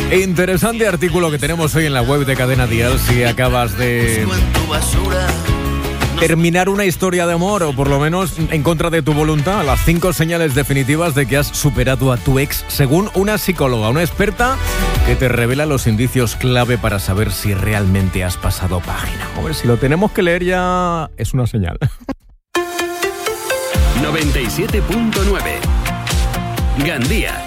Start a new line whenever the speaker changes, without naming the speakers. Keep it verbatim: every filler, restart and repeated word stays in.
Interesante artículo que tenemos hoy en la web de Cadena Dial. Si acabas de terminar una historia de amor, o por lo menos en contra de tu voluntad, las cinco señales definitivas de que has superado a tu ex, según una psicóloga, una experta que te revela los indicios clave para saber si realmente has pasado página. Hombre, si lo tenemos que leer ya es una señal.
noventa y siete punto nueve Gandía.